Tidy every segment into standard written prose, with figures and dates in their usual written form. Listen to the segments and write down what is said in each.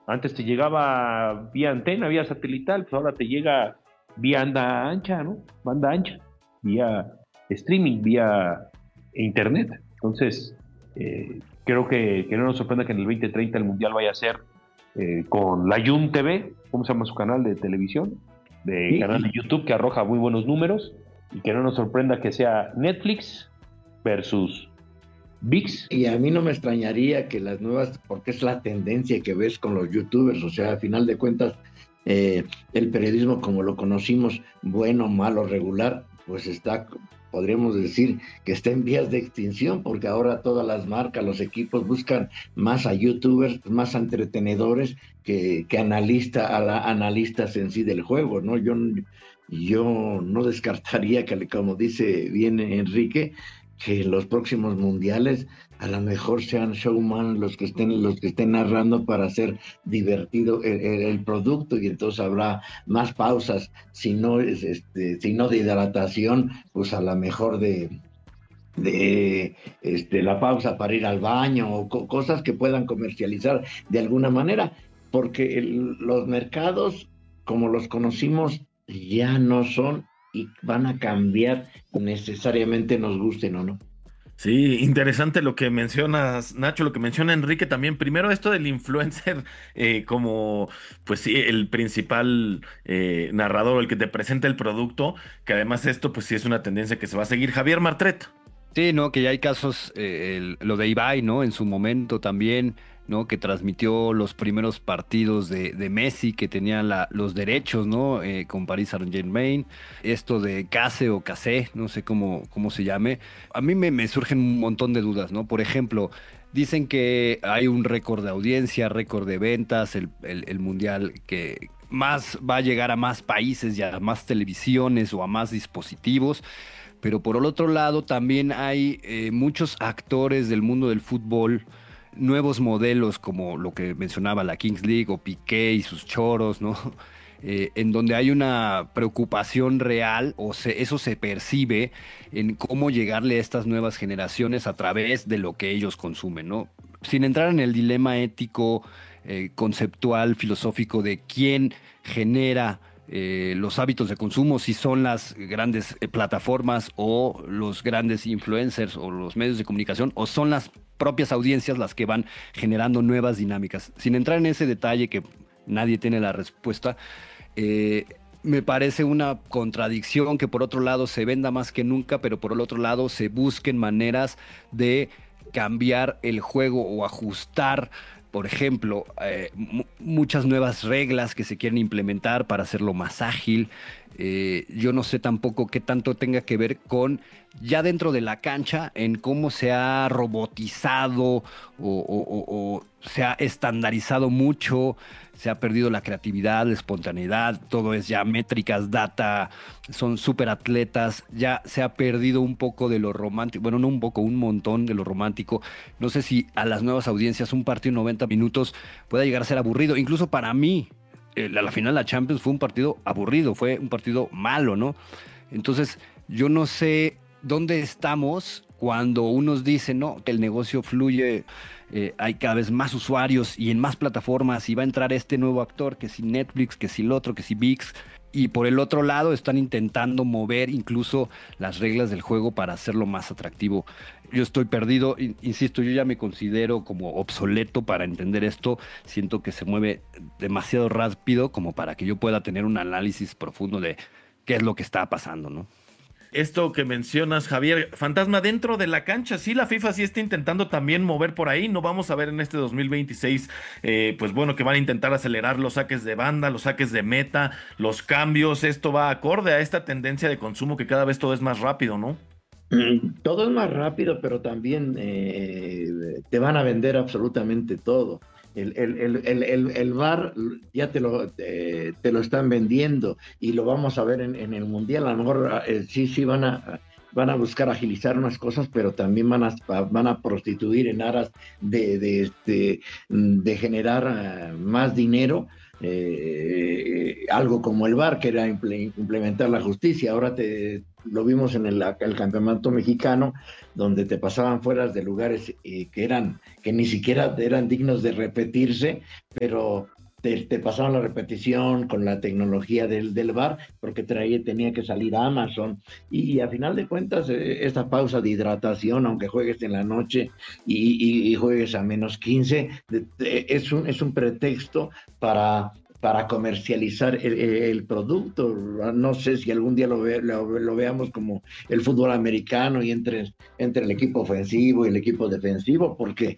Antes te llegaba vía antena, vía satelital, pues ahora te llega vía banda ancha, ¿no? Banda ancha, vía streaming, vía internet. Entonces, creo que no nos sorprenda que en el 2030 el Mundial vaya a ser con la Yum TV, ¿cómo se llama su canal de televisión? De canal de Y, YouTube que arroja muy buenos números, y que no nos sorprenda que sea Netflix versus ViX. y a mí no me extrañaría que las nuevas, porque es la tendencia que ves con los youtubers, o sea, a final de cuentas, el periodismo como lo conocimos, bueno, malo, regular, pues está, podríamos decir que está en vías de extinción, porque ahora todas las marcas, los equipos buscan más a youtubers, más a entretenedores que analistas en sí del juego, ¿no? Yo no descartaría que, como dice bien Enrique, que los próximos mundiales a lo mejor sean showman los que estén narrando para hacer divertido el producto, y entonces habrá más pausas, si no de hidratación, pues a lo mejor de la pausa para ir al baño o cosas que puedan comercializar de alguna manera, porque los mercados como los conocimos ya no son y van a cambiar necesariamente, nos gusten o no. Sí, interesante lo que mencionas, Nacho, lo que menciona Enrique también. Primero, esto del influencer como, pues sí, el principal narrador, el que te presenta el producto, que además esto, pues sí es una tendencia que se va a seguir. Javier Martret. Sí, ¿no? Que ya hay casos, lo de Ibai, ¿no? En su momento también, ¿no? Que transmitió los primeros partidos de Messi, que tenía los derechos, ¿no? Con Paris Saint-Germain. Esto de Case o Case, no sé cómo se llame. A mí me surgen un montón de dudas, ¿no? Por ejemplo, dicen que hay un récord de audiencia, récord de ventas, el mundial que más va a llegar a más países y a más televisiones o a más dispositivos. Pero por el otro lado también hay muchos actores del mundo del fútbol, nuevos modelos como lo que mencionaba la Kings League o Piqué y sus choros, ¿no? En donde hay una preocupación real, eso se percibe en cómo llegarle a estas nuevas generaciones a través de lo que ellos consumen, ¿no? Sin entrar en el dilema ético, conceptual, filosófico de quién genera los hábitos de consumo, si son las grandes plataformas o los grandes influencers o los medios de comunicación, o son las propias audiencias las que van generando nuevas dinámicas. Sin entrar en ese detalle que nadie tiene la respuesta, me parece una contradicción que por otro lado se venda más que nunca, pero por el otro lado se busquen maneras de cambiar el juego o ajustar, por ejemplo, muchas nuevas reglas que se quieren implementar para hacerlo más ágil. Yo no sé tampoco qué tanto tenga que ver con ya dentro de la cancha, en cómo se ha robotizado o se ha estandarizado mucho, se ha perdido la creatividad, la espontaneidad, todo es ya métricas, data, son súper atletas, ya se ha perdido un poco de lo romántico, bueno, no un poco, un montón de lo romántico. No sé si a las nuevas audiencias un partido de 90 minutos pueda llegar a ser aburrido, incluso para mí. La final de la Champions fue un partido aburrido, fue un partido malo, ¿no? Entonces, yo no sé dónde estamos cuando unos dicen, no, que el negocio fluye, hay cada vez más usuarios y en más plataformas y va a entrar este nuevo actor, que si Netflix, que si el otro, que si ViX. Y por el otro lado están intentando mover incluso las reglas del juego para hacerlo más atractivo. Yo estoy perdido, insisto, yo ya me considero como obsoleto para entender esto. Siento que se mueve demasiado rápido como para que yo pueda tener un análisis profundo de qué es lo que está pasando, ¿no? Esto que mencionas, Javier, fantasma dentro de la cancha, sí, la FIFA sí está intentando también mover por ahí, no vamos a ver en este 2026, pues bueno, que van a intentar acelerar los saques de banda, los saques de meta, los cambios, esto va acorde a esta tendencia de consumo que cada vez todo es más rápido, ¿no? Todo es más rápido, pero también te van a vender absolutamente todo. El VAR ya te lo están vendiendo, y lo vamos a ver en el Mundial. A lo mejor sí van a buscar agilizar unas cosas, pero también van a prostituir en aras de generar más dinero. Algo como el VAR, que era implementar la justicia. Ahora lo vimos en el campeonato mexicano, donde te pasaban fuera de lugares que ni siquiera eran dignos de repetirse, pero te pasaban la repetición con la tecnología del VAR, porque tenía que salir Amazon, y a final de cuentas, esta pausa de hidratación, aunque juegues en la noche y juegues a -15, es un pretexto para comercializar el producto. No sé si algún día lo veamos como el fútbol americano y entre el equipo ofensivo y el equipo defensivo, porque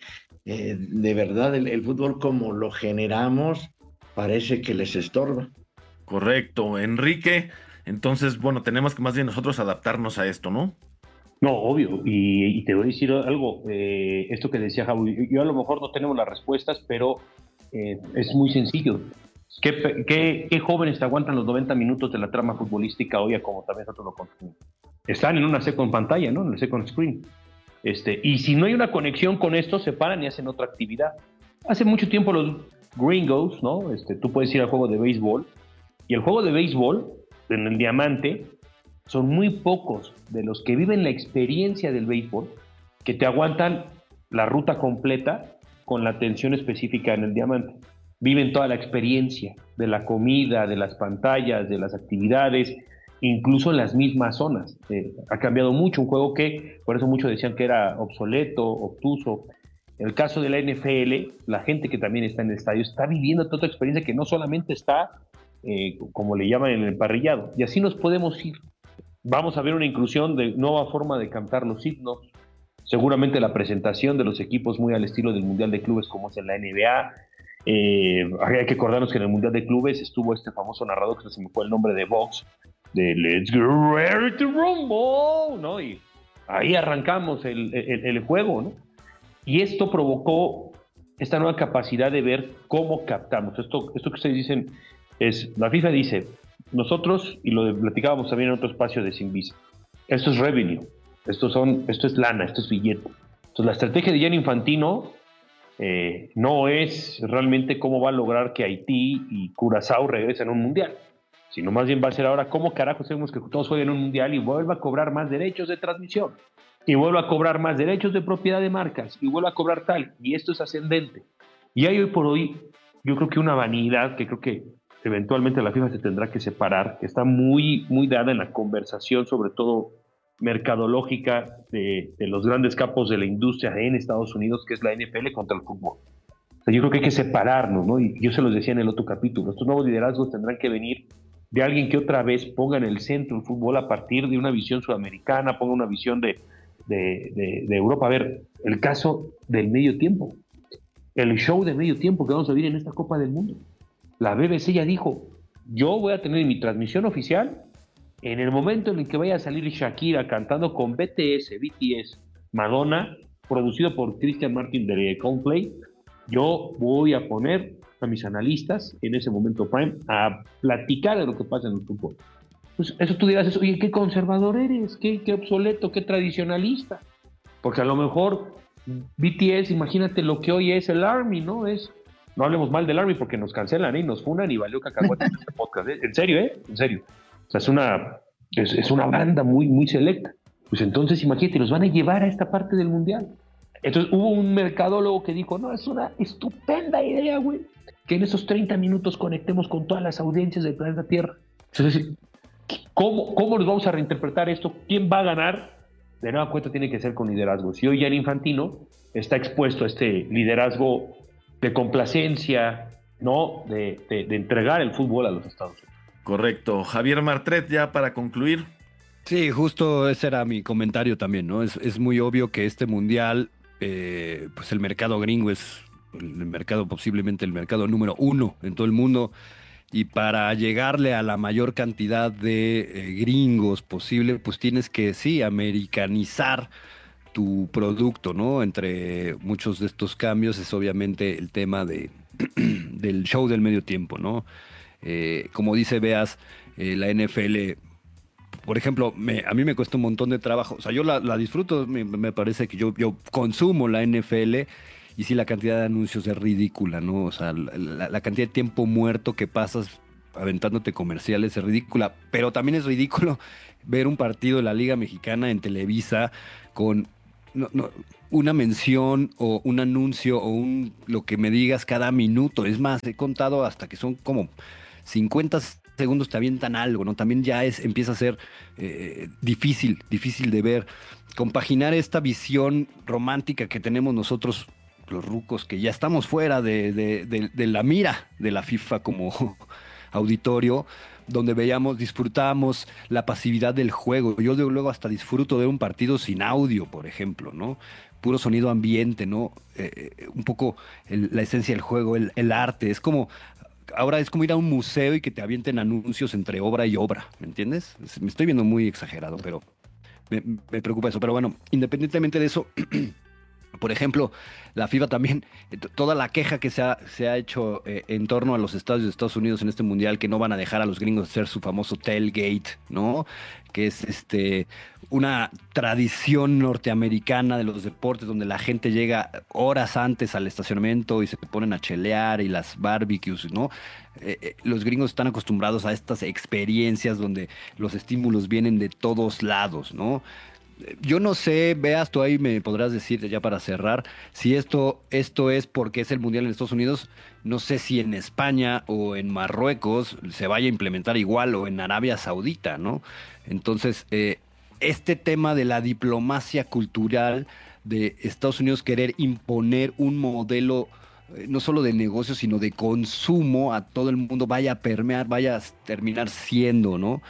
de verdad el fútbol como lo generamos parece que les estorba. Correcto, Enrique. Entonces, bueno, tenemos que más bien nosotros adaptarnos a esto, ¿no? No, obvio, y te voy a decir algo, esto que decía Javi, yo a lo mejor no tenemos las respuestas, pero es muy sencillo. ¿Qué jóvenes te aguantan los 90 minutos de la trama futbolística hoy a como también nosotros lo consumimos? Están en una second pantalla, ¿no? En el second screen. Y si no hay una conexión con esto, se paran y hacen otra actividad. Hace mucho tiempo los gringos, ¿no? Tú puedes ir al juego de béisbol, y el juego de béisbol, en el Diamante, son muy pocos de los que viven la experiencia del béisbol que te aguantan la ruta completa con la atención específica en el Diamante. Viven toda la experiencia de la comida, de las pantallas, de las actividades, incluso en las mismas zonas. Ha cambiado mucho, un juego que, por eso muchos decían que era obsoleto, obtuso. En el caso de la NFL, la gente que también está en el estadio está viviendo toda experiencia que no solamente está, como le llaman, en el parrillado. Y así nos podemos ir. Vamos a ver una inclusión de nueva forma de cantar los himnos, seguramente la presentación de los equipos muy al estilo del Mundial de Clubes como es en la NBA. Hay que acordarnos que en el Mundial de Clubes estuvo este famoso narrador que se me fue el nombre de Vox, de Let's Get Ready to Rumble, ¿no? Y ahí arrancamos el juego, ¿no? Y esto provocó esta nueva capacidad de ver cómo captamos. Esto que ustedes dicen es, la FIFA dice, nosotros, y lo platicábamos también en otro espacio de Sinvisa, esto es revenue, esto es lana, esto es billete. Entonces la estrategia de Gianni Infantino no es realmente cómo va a lograr que Haití y Curazao regresen a un mundial, sino más bien va a ser ahora cómo carajo hacemos que todos jueguen un mundial y vuelva a cobrar más derechos de transmisión, y vuelva a cobrar más derechos de propiedad de marcas, y vuelva a cobrar tal, y esto es ascendente. Y hay hoy por hoy, yo creo que una vanidad que creo que eventualmente la FIFA se tendrá que separar, que está muy, muy dada en la conversación, sobre todo mercadológica, de los grandes capos de la industria en Estados Unidos, que es la NFL contra el fútbol. O sea, yo creo que hay que separarnos, ¿no? Y yo se los decía en el otro capítulo, estos nuevos liderazgos tendrán que venir de alguien que otra vez ponga en el centro el fútbol a partir de una visión sudamericana, ponga una visión de Europa. A ver, el caso del medio tiempo, el show de medio tiempo que vamos a vivir en esta Copa del Mundo. La BBC ya dijo, yo voy a tener mi transmisión oficial en el momento en el que vaya a salir Shakira cantando con BTS, Madonna, producido por Christian Martin de Coldplay. Yo voy a poner a mis analistas en ese momento prime a platicar de lo que pasa en el fútbol. Pues eso tú dirás, oye, qué conservador eres, qué obsoleto, qué tradicionalista. Porque a lo mejor BTS, imagínate lo que hoy es el Army, ¿no? No hablemos mal del Army porque nos cancelan y nos funan y valió cacahuate en este podcast. En serio, en serio. O sea, es una banda muy, muy selecta. Pues entonces, imagínate, los van a llevar a esta parte del Mundial. Entonces hubo un mercadólogo que dijo, no, es una estupenda idea, güey, que en esos 30 minutos conectemos con todas las audiencias del planeta Tierra. Entonces, ¿cómo nos vamos a reinterpretar esto? ¿Quién va a ganar? De nueva cuenta tiene que ser con liderazgos. Y hoy Gianni Infantino está expuesto a este liderazgo de complacencia, ¿no? De entregar el fútbol a los Estados Unidos. Correcto. Javier Martret, ya para concluir. Sí, justo ese era mi comentario también, ¿no? Es muy obvio que este mundial, pues el mercado gringo es el mercado, posiblemente el mercado número 1 en todo el mundo, y para llegarle a la mayor cantidad de gringos posible, pues tienes que, sí, americanizar tu producto, ¿no? Entre muchos de estos cambios es obviamente el tema del show del medio tiempo, ¿no? Como dice Beas, la NFL, por ejemplo, a mí me cuesta un montón de trabajo. O sea, yo la disfruto, me parece que yo consumo la NFL y sí, la cantidad de anuncios es ridícula, ¿no? O sea, la cantidad de tiempo muerto que pasas aventándote comerciales es ridícula, pero también es ridículo ver un partido de la Liga Mexicana en Televisa con una mención o un anuncio o lo que me digas cada minuto. Es más, he contado hasta que son como 50 segundos te avientan algo, ¿no? También ya empieza a ser difícil de ver. Compaginar esta visión romántica que tenemos nosotros, los rucos, que ya estamos fuera de la mira de la FIFA como auditorio, donde disfrutábamos la pasividad del juego. Yo luego hasta disfruto de un partido sin audio, por ejemplo, ¿no? Puro sonido ambiente, ¿no? Un poco la esencia del juego, el arte. Ahora es como ir a un museo y que te avienten anuncios entre obra y obra, ¿me entiendes? Me estoy viendo muy exagerado, pero me preocupa eso. Pero bueno, independientemente de eso, por ejemplo, la FIFA también, toda la queja que se ha hecho en torno a los estadios de Estados Unidos en este mundial, que no van a dejar a los gringos hacer su famoso tailgate, ¿no? Que es una tradición norteamericana de los deportes donde la gente llega horas antes al estacionamiento y se ponen a chelear y las barbecues, ¿no? Los gringos están acostumbrados a estas experiencias donde los estímulos vienen de todos lados, ¿no? Yo no sé, Beas, tú ahí me podrás decir ya para cerrar, si esto es porque es el Mundial en Estados Unidos. No sé si en España o en Marruecos se vaya a implementar igual, o en Arabia Saudita, ¿no? Entonces, este tema de la diplomacia cultural de Estados Unidos querer imponer un modelo no solo de negocio, sino de consumo a todo el mundo, vaya a permear, vaya a terminar siendo, ¿no?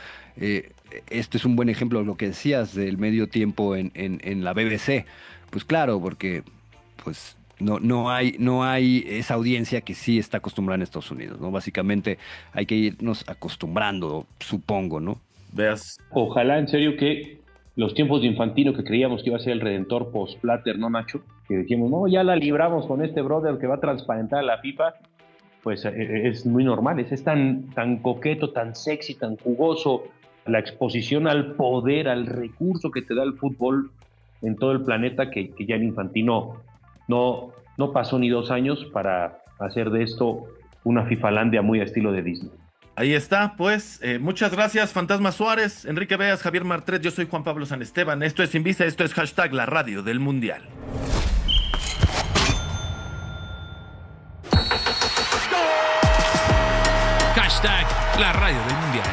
Este es un buen ejemplo de lo que decías del medio tiempo en la BBC. Pues claro, porque pues no hay esa audiencia que sí está acostumbrada en Estados Unidos, ¿no? Básicamente hay que irnos acostumbrando, supongo, ¿no? Veas. Ojalá, en serio, que los tiempos de Infantino, que creíamos que iba a ser el redentor post-Blatter, ¿no, Nacho? Que decíamos, no, ya la libramos con este brother que va a transparentar a la FIFA. Pues es muy normal, es tan coqueto, tan sexy, tan jugoso, la exposición al poder, al recurso que te da el fútbol en todo el planeta, que ya en Infantino no pasó ni 2 años para hacer de esto una Fifalandia muy a estilo de Disney. Ahí está, pues, muchas gracias, Fantasma Suárez, Enrique Beas, Javier Martret, yo soy Juan Pablo San Esteban, esto es Invisa, esto es hashtag la radio del Mundial. Hashtag la radio del Mundial.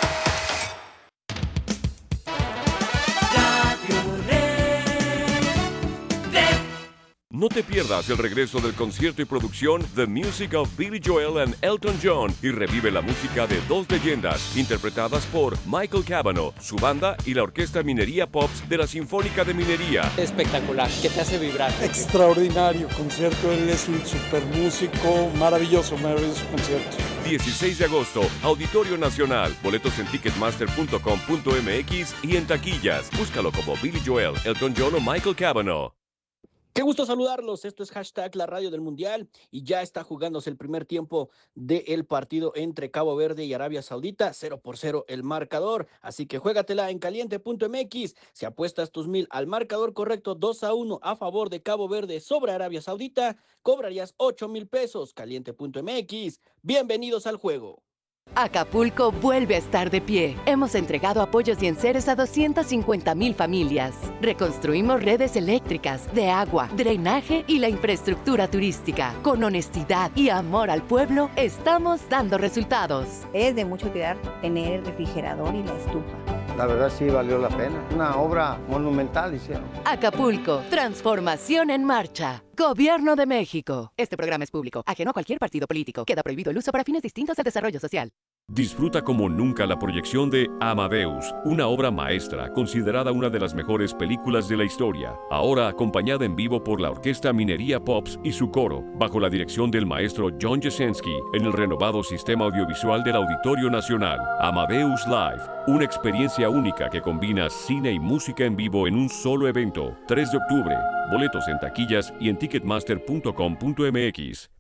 No te pierdas el regreso del concierto y producción The Music of Billy Joel and Elton John y revive la música de 2 leyendas interpretadas por Michael Cavanaugh, su banda y la Orquesta Minería Pops de la Sinfónica de Minería. Espectacular, que te hace vibrar. Extraordinario concierto, él es un super músico, maravilloso concierto. 16 de agosto, Auditorio Nacional. Boletos en ticketmaster.com.mx y en taquillas. Búscalo como Billy Joel, Elton John o Michael Cavanaugh. Qué gusto saludarlos, esto es hashtag la radio del Mundial y ya está jugándose el primer tiempo del partido entre Cabo Verde y Arabia Saudita, 0-0 el marcador, así que juégatela en caliente.mx, si apuestas tus 1,000 al marcador correcto 2-1 a favor de Cabo Verde sobre Arabia Saudita, cobrarías 8,000 pesos, caliente.mx, bienvenidos al juego. Acapulco vuelve a estar de pie. Hemos entregado apoyos y enseres a 250,000 familias. Reconstruimos redes eléctricas, de agua, drenaje y la infraestructura turística. Con honestidad y amor al pueblo, estamos dando resultados. Es de mucha utilidad tener el refrigerador y la estufa. La verdad sí valió la pena. Una obra monumental hicieron. Acapulco, transformación en marcha. Gobierno de México. Este programa es público, ajeno a cualquier partido político. Queda prohibido el uso para fines distintos al desarrollo social. Disfruta como nunca la proyección de Amadeus, una obra maestra considerada una de las mejores películas de la historia, ahora acompañada en vivo por la Orquesta Minería Pops y su coro, bajo la dirección del maestro John Jasenski, en el renovado sistema audiovisual del Auditorio Nacional. Amadeus Live, una experiencia única que combina cine y música en vivo en un solo evento. 3 de octubre, boletos en taquillas y en ticketmaster.com.mx.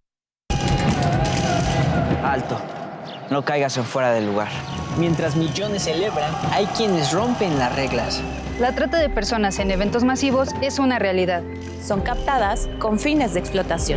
Alto. No caigas en fuera del lugar. Mientras millones celebran, hay quienes rompen las reglas. La trata de personas en eventos masivos es una realidad. Son captadas con fines de explotación.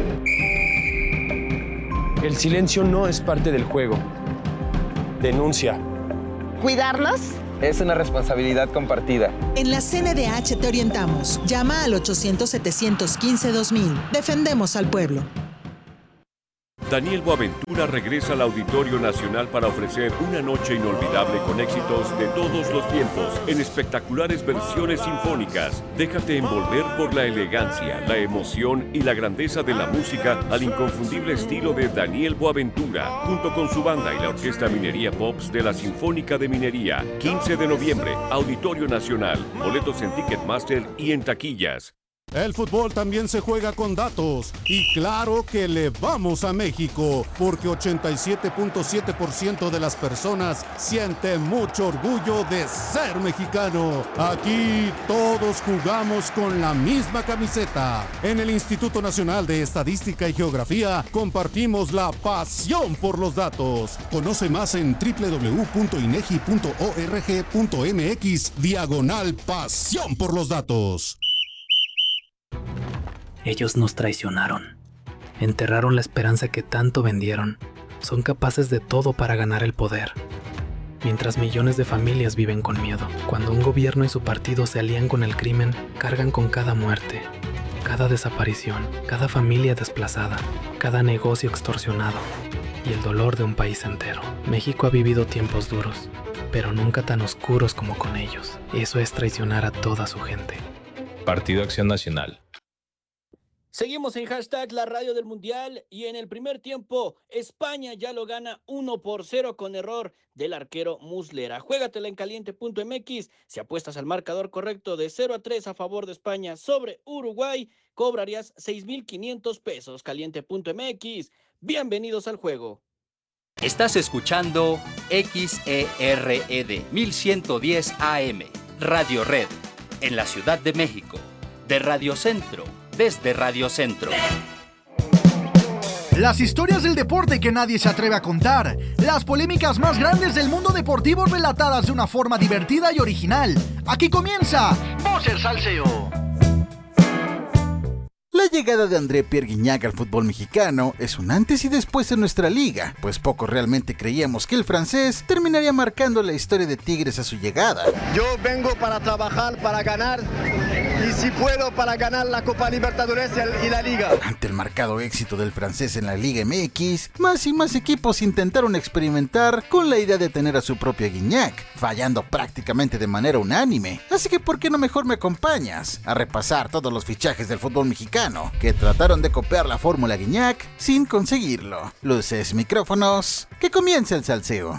El silencio no es parte del juego. Denuncia. Cuidarnos Es una responsabilidad compartida. En la CNDH te orientamos. Llama al 800-715-2000. Defendemos al pueblo. Daniel Boaventura regresa al Auditorio Nacional para ofrecer una noche inolvidable con éxitos de todos los tiempos en espectaculares versiones sinfónicas. Déjate envolver por la elegancia, la emoción y la grandeza de la música al inconfundible estilo de Daniel Boaventura, junto con su banda y la Orquesta Minería Pops de la Sinfónica de Minería. 15 de noviembre, Auditorio Nacional. Boletos en Ticketmaster y en taquillas. El fútbol también se juega con datos y claro que le vamos a México porque 87.7% de las personas sienten mucho orgullo de ser mexicano. Aquí todos jugamos con la misma camiseta. En el Instituto Nacional de Estadística y Geografía compartimos la pasión por los datos. Conoce más en www.inegi.org.mx/pasión por los datos. Ellos nos traicionaron, enterraron la esperanza que tanto vendieron, son capaces de todo para ganar el poder. Mientras millones de familias viven con miedo, cuando un gobierno y su partido se alían con el crimen, cargan con cada muerte, cada desaparición, cada familia desplazada, cada negocio extorsionado y el dolor de un país entero. México ha vivido tiempos duros, pero nunca tan oscuros como con ellos. Eso es traicionar a toda su gente. Partido Acción Nacional. Seguimos en hashtag la radio del Mundial y en el primer tiempo España ya lo gana 1-0 con error del arquero Muslera. Juégatela en caliente.mx. Si apuestas al marcador correcto de 0-3 a favor de España sobre Uruguay, cobrarías 6,500 pesos. Caliente.mx. Bienvenidos al juego. Estás escuchando XERED 1110 AM, Radio Red, en la Ciudad de México, de Radio Centro. Desde Radio Centro. Las historias del deporte que nadie se atreve a contar. Las polémicas más grandes del mundo deportivo relatadas de una forma divertida y original. Aquí comienza Voz el Salseo. La llegada de André Pierre Gignac al fútbol mexicano es un antes y después en nuestra liga, pues pocos realmente creíamos que el francés terminaría marcando la historia de Tigres a su llegada. Yo vengo para trabajar, para ganar, y si puedo para ganar la Copa Libertadores y la Liga. Ante el marcado éxito del francés en la Liga MX, más y más equipos intentaron experimentar con la idea de tener a su propio Gignac, fallando prácticamente de manera unánime. Así que ¿por qué no mejor me acompañas a repasar todos los fichajes del fútbol mexicano que trataron de copiar la fórmula Gignac sin conseguirlo? Luces, micrófonos, que comience el salseo.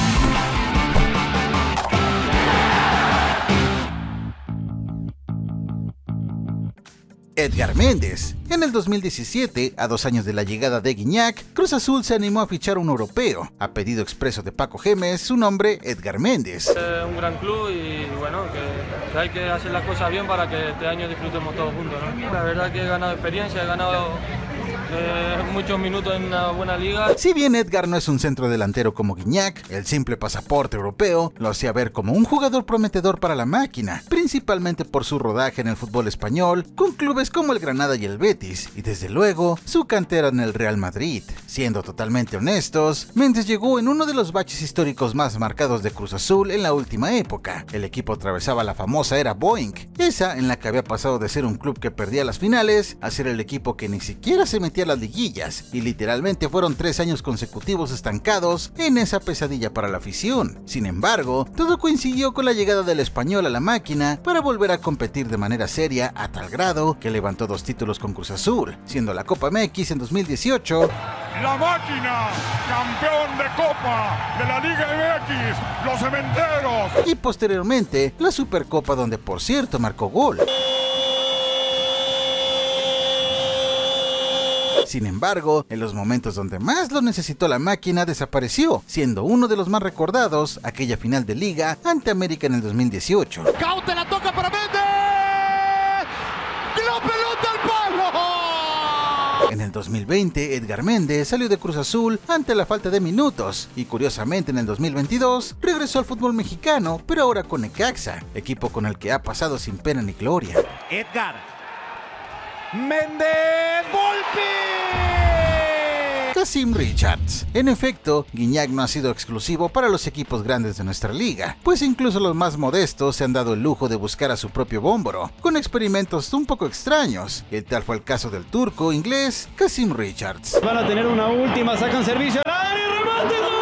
Edgar Méndez. En el 2017, a 2 años de la llegada de Gignac, Cruz Azul se animó a fichar a un europeo. A pedido expreso de Paco Gémez, su nombre, Edgar Méndez. Un gran club y bueno, que hay que hacer las cosas bien para que este año disfrutemos todos juntos, ¿no? La verdad que he ganado experiencia, he ganado muchos minutos en una buena liga. Si bien Edgar no es un centro delantero como Gignac, el simple pasaporte europeo lo hacía ver como un jugador prometedor para la máquina, principalmente por su rodaje en el fútbol español, con clubes como el Granada y el Betis, y desde luego su cantera en el Real Madrid. Siendo totalmente honestos, Méndez llegó en uno de los baches históricos más marcados de Cruz Azul en la última época. El equipo atravesaba la famosa era Boeing, esa en la que había pasado de ser un club que perdía las finales a ser el equipo que ni siquiera se metía a las liguillas, y literalmente fueron 3 años consecutivos estancados en esa pesadilla para la afición. Sin embargo, todo coincidió con la llegada del español a la máquina para volver a competir de manera seria a tal grado que levantó 2 títulos con Cruz Azul, siendo la Copa MX en 2018, la máquina, campeón de Copa de la Liga MX, los Cementeros, y posteriormente la Supercopa, donde por cierto marcó gol. Sin embargo, en los momentos donde más lo necesitó la máquina desapareció, siendo uno de los más recordados aquella final de liga ante América en el 2018. ¡Caute la toca para Méndez! ¡La pelota al palo! En el 2020, Edgar Méndez salió de Cruz Azul ante la falta de minutos y curiosamente en el 2022 regresó al fútbol mexicano, pero ahora con Necaxa, equipo con el que ha pasado sin pena ni gloria. Edgar Méndez, Volpi. Kassim Richards. En efecto, Gignac no ha sido exclusivo para los equipos grandes de nuestra liga, pues incluso los más modestos se han dado el lujo de buscar a su propio bómboro, con experimentos un poco extraños, y tal fue el caso del turco inglés Kassim Richards. Van a tener una última, sacan servicio al área y remate, ¡gol!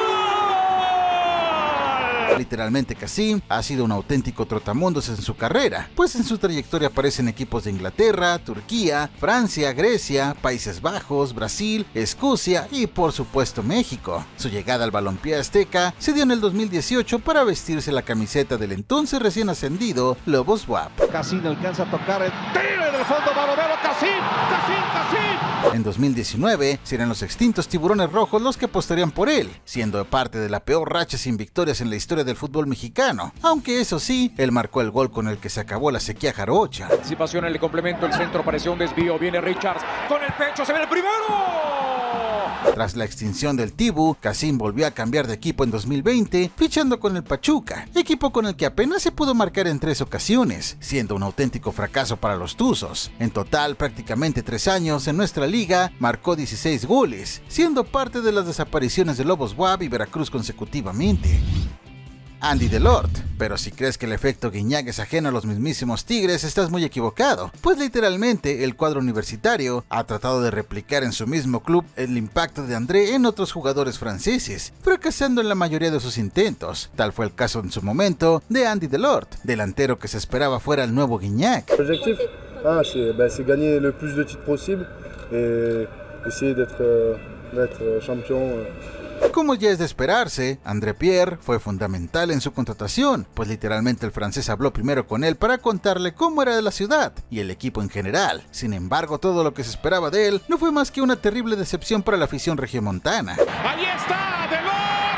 Literalmente Kassim ha sido un auténtico trotamundos en su carrera, pues en su trayectoria aparecen equipos de Inglaterra, Turquía, Francia, Grecia, Países Bajos, Brasil, Escocia y por supuesto México. Su llegada al balompié azteca se dio en el 2018 para vestirse la camiseta del entonces recién ascendido Lobos WAP. Kassim alcanza a tocar el tiro en el fondo, Barovero, Kassim. En 2019 serán los extintos Tiburones Rojos los que apostarían por él, siendo parte de la peor racha sin victorias en la historia del fútbol mexicano, aunque eso sí, él marcó el gol con el que se acabó la sequía jarocha. Anticipación en el complemento, el centro pareció un desvío, viene Richards con el pecho, se ve el primero. Tras la extinción del Tibu, Kassim volvió a cambiar de equipo en 2020, fichando con el Pachuca, equipo con el que apenas se pudo marcar en 3 ocasiones, siendo un auténtico fracaso para los tuzos. En total, prácticamente 3 años en nuestra liga, marcó 16 goles, siendo parte de las desapariciones de Lobos WAP y Veracruz consecutivamente. Andy Delort, pero si crees que el efecto Gignac es ajeno a los mismísimos Tigres, estás muy equivocado, pues literalmente el cuadro universitario ha tratado de replicar en su mismo club el impacto de André en otros jugadores franceses, fracasando en la mayoría de sus intentos. Tal fue el caso en su momento de Andy Delort, delantero que se esperaba fuera el nuevo Gignac. El objetivo c'est gagner le plus de titres posible et essayer d'être champion. Como ya es de esperarse, André Pierre fue fundamental en su contratación, pues literalmente el francés habló primero con él para contarle cómo era de la ciudad y el equipo en general. Sin embargo, todo lo que se esperaba de él no fue más que una terrible decepción para la afición regiomontana. ¡Ahí está! ¡Delort!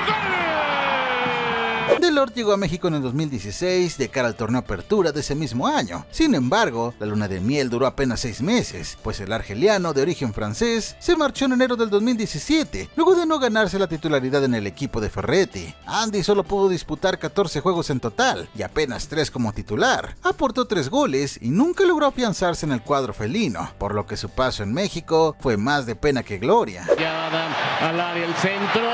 Delort llegó a México en el 2016 de cara al torneo Apertura de ese mismo año. Sin embargo, la luna de miel duró apenas 6 meses, pues el argeliano de origen francés se marchó en enero del 2017, luego de no ganarse la titularidad en el equipo de Ferretti. Andy solo pudo disputar 14 juegos en total y apenas 3 como titular. Aportó 3 goles y nunca logró afianzarse en el cuadro felino, por lo que su paso en México fue más de pena que gloria. Al área el centro.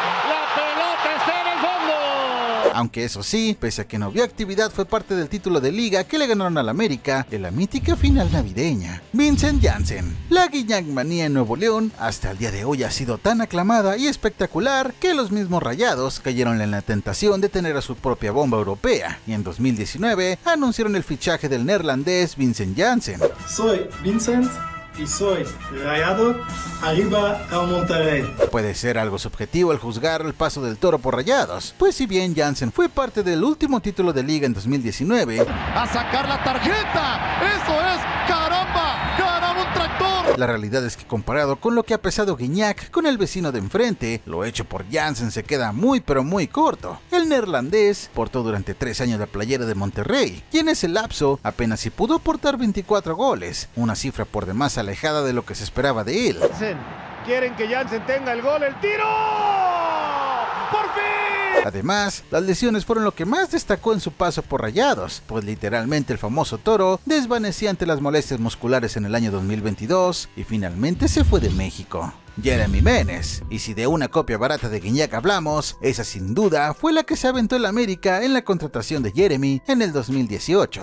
Aunque eso sí, pese a que no vio actividad, fue parte del título de liga que le ganaron al América en la mítica final navideña. Vincent Janssen. La Gignac manía en Nuevo León hasta el día de hoy ha sido tan aclamada y espectacular que los mismos Rayados cayeron en la tentación de tener a su propia bomba europea, y en 2019 anunciaron el fichaje del neerlandés Vincent Janssen. Soy Vincent y soy Rayado, arriba a Monterrey. Puede ser algo subjetivo el juzgar el paso del Toro por Rayados, pues si bien Janssen fue parte del último título de liga en 2019, ¡A sacar la tarjeta! ¡Eso es! ¡Caramba! ¡Caramba, un tractor! La realidad es que comparado con lo que ha pesado Gignac con el vecino de enfrente, lo hecho por Janssen se queda muy pero muy corto. El neerlandés portó durante 3 años la playera de Monterrey, y en ese lapso apenas si pudo aportar 24 goles, una cifra por demás alejada de lo que se esperaba de él. Quieren que Janssen tenga el gol, el tiro. ¡Por fin! Además, las lesiones fueron lo que más destacó en su paso por Rayados, pues literalmente el famoso Toro desvanecía ante las molestias musculares en el año 2022 y finalmente se fue de México. Jeremy Menez, y si de una copia barata de Gignac hablamos, esa sin duda fue la que se aventó el América en la contratación de Jeremy en el 2018.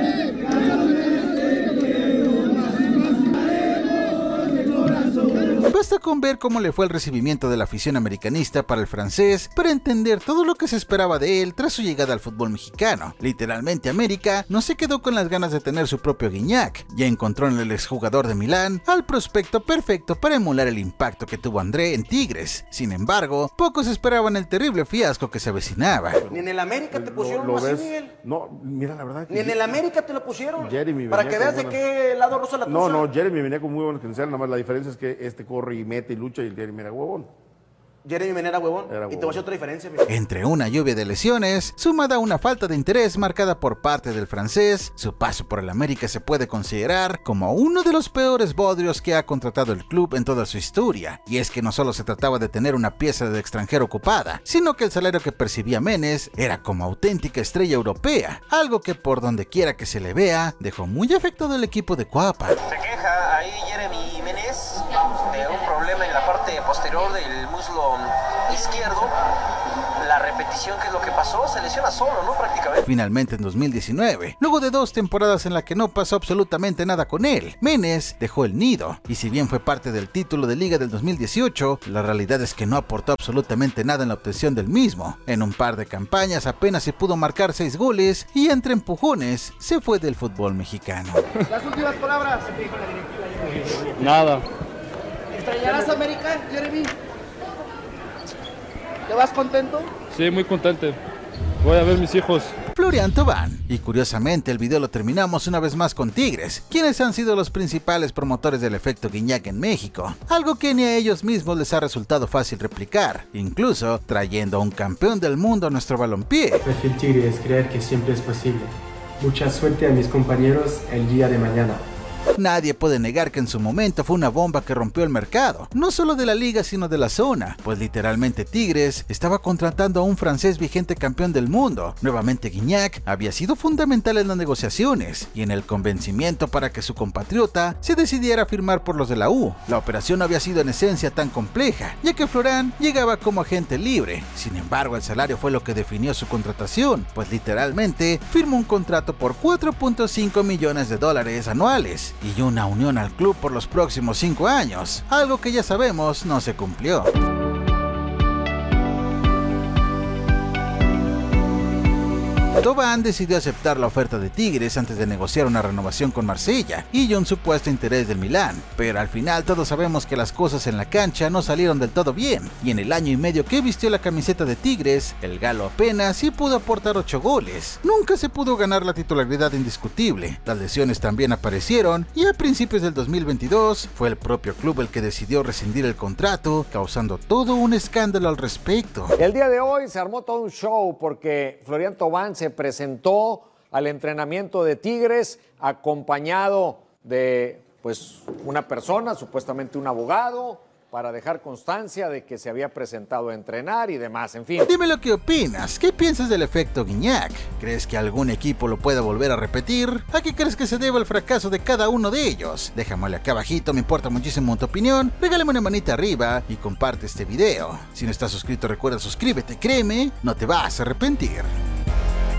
Basta con ver cómo le fue el recibimiento de la afición americanista para el francés para entender todo lo que se esperaba de él tras su llegada al fútbol mexicano. Literalmente América no se quedó con las ganas de tener su propio Gignac, ya encontró en el exjugador de Milán al prospecto perfecto para emular el impacto que tuvo André en Tigres. Sin embargo, pocos esperaban el terrible fiasco que se avecinaba. Ni en el América te pusieron así, Miguel. No, mira, la verdad que ni en el América te lo pusieron. Jeremy para que veas de qué lado rosa la tusa. No, Jeremy venía con muy buenos credenciales, nada más la diferencia es que este corre y mete y lucha y el Jeremy era huevón. Jeremy Mena era huevón. Y te voy a hacer otra diferencia. Mira. Entre una lluvia de lesiones, sumada a una falta de interés marcada por parte del francés, su paso por el América se puede considerar como uno de los peores bodrios que ha contratado el club en toda su historia. Y es que no solo se trataba de tener una pieza de extranjero ocupada, sino que el salario que percibía Menez era como auténtica estrella europea, algo que por donde quiera que se le vea, dejó muy afectado el equipo de Cuapa. Se queja ahí Jeremy Menez de un problema en la parte posterior lesión, ¿qué es lo que pasó? Se lesiona solo, ¿no? Prácticamente. Finalmente en 2019, luego de 2 temporadas en las que no pasó absolutamente nada con él, Menes dejó el nido, y si bien fue parte del título de Liga del 2018, la realidad es que no aportó absolutamente nada en la obtención del mismo. En un par de campañas apenas se pudo marcar 6 goles y entre empujones se fue del fútbol mexicano. Las últimas palabras. Nada. ¿Extrañarás a América, Jeremy? ¿Te vas contento? Sí, muy contento. Voy a ver mis hijos. Florian Thauvin. Y curiosamente el video lo terminamos una vez más con Tigres, quienes han sido los principales promotores del efecto Guiñac en México, algo que ni a ellos mismos les ha resultado fácil replicar, incluso trayendo a un campeón del mundo a nuestro balompié. Perfil Tigres, creer que siempre es posible. Mucha suerte a mis compañeros el día de mañana. Nadie puede negar que en su momento fue una bomba que rompió el mercado, no solo de la liga sino de la zona, pues literalmente Tigres estaba contratando a un francés vigente campeón del mundo. Nuevamente Guiñac había sido fundamental en las negociaciones y en el convencimiento para que su compatriota se decidiera a firmar por los de la U. La operación no había sido en esencia tan compleja, ya que Florán llegaba como agente libre. Sin embargo, el salario fue lo que definió su contratación, pues literalmente firmó un contrato por $4.5 millones anuales y una unión al club por los próximos 5 años, algo que ya sabemos no se cumplió. Thauvin decidió aceptar la oferta de Tigres antes de negociar una renovación con Marsella y un supuesto interés del Milán, pero al final todos sabemos que las cosas en la cancha no salieron del todo bien, y en el año y medio que vistió la camiseta de Tigres, el galo apenas sí pudo aportar 8 goles. Nunca se pudo ganar la titularidad indiscutible, las lesiones también aparecieron, y a principios del 2022 fue el propio club el que decidió rescindir el contrato, causando todo un escándalo al respecto. El día de hoy se armó todo un show porque Florian Thauvin se presentó al entrenamiento de Tigres acompañado de una persona, supuestamente un abogado, para dejar constancia de que se había presentado a entrenar y demás, en fin. Dime lo que opinas, ¿qué piensas del efecto Guiñac? ¿Crees que algún equipo lo pueda volver a repetir? ¿A qué crees que se debe el fracaso de cada uno de ellos? Déjamelo acá abajito, me importa muchísimo tu opinión, regálame una manita arriba y comparte este video. Si no estás suscrito recuerda suscríbete, créeme, no te vas a arrepentir.